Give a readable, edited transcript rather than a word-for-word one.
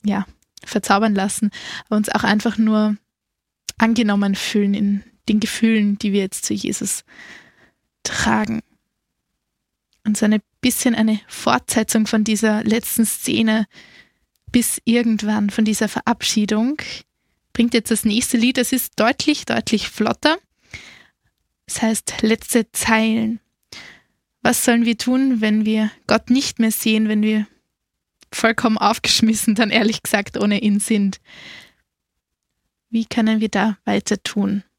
verzaubern lassen, aber uns auch einfach nur angenommen fühlen in den Gefühlen, die wir jetzt zu Jesus tragen. Und so ein bisschen eine Fortsetzung von dieser letzten Szene bis irgendwann, von dieser Verabschiedung, bringt jetzt das nächste Lied. Es ist deutlich, deutlich flotter. Es heißt letzte Zeilen. Was sollen wir tun, wenn wir Gott nicht mehr sehen, wenn wir vollkommen aufgeschmissen, dann ehrlich gesagt ohne ihn sind? Wie können wir da weiter tun?